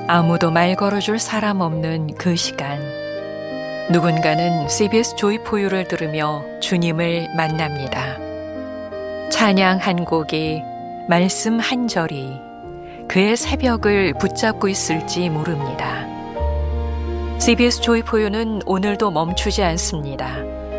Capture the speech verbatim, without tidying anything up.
아무도 말 걸어줄 사람 없는 그 시간, 누군가는 씨비에스 조이 포유를 들으며 주님을 만납니다. 찬양 한 곡이, 말씀 한 절이 그의 새벽을 붙잡고 있을지 모릅니다. 씨비에스 조이 포유는 오늘도 멈추지 않습니다.